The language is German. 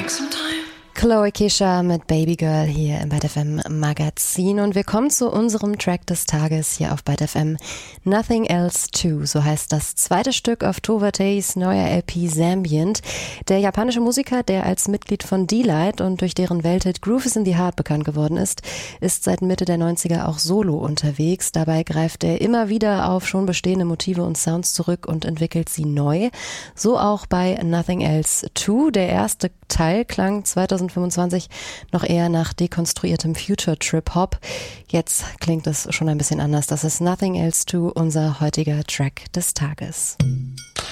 Chloe Kisha mit Baby Girl hier im Byte FM Magazin und wir kommen zu unserem Track des Tages hier auf Byte FM. Nothing Else 2, so heißt das zweite Stück auf Tove Tays neuer LP Zambient. Der japanische Musiker, der als Mitglied von D-Light und durch deren Welthit Groove is in the Heart bekannt geworden ist seit Mitte der 90er auch solo unterwegs. Dabei greift er immer wieder auf schon bestehende Motive und Sounds zurück und entwickelt sie neu. So auch bei Nothing Else 2. Der erste Teil klang 2025 noch eher nach dekonstruiertem Future-Trip-Hop. Jetzt klingt es schon ein bisschen anders. Das ist Nothing Else 2, unser heutiger Track des Tages.